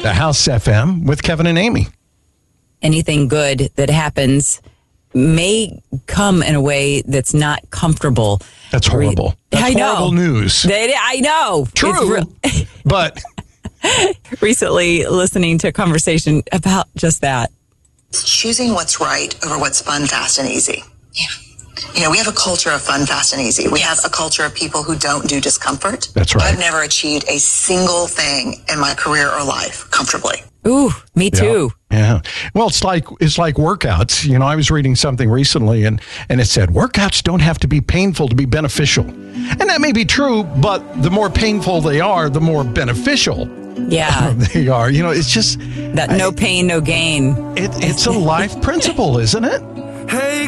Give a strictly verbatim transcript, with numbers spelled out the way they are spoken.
The House F M with Kevin and Amy. Anything good that happens may come in a way that's not comfortable. That's horrible. That's I know. horrible news. That, I know. True. Re- but recently listening to a conversation about just that. Choosing what's right over what's fun, fast, and easy. Yeah. You know, we have a culture of fun, fast, and easy. We have a culture of people who don't do discomfort. That's right. I've never achieved a single thing in my career or life comfortably. Ooh, me too. Yeah. yeah. Well, it's like it's like workouts. You know, I was reading something recently and, and it said workouts don't have to be painful to be beneficial. And that may be true, but the more painful they are, the more beneficial yeah. they are. You know, it's just that no I, pain, no gain. It, it's a life principle, isn't it? Hey.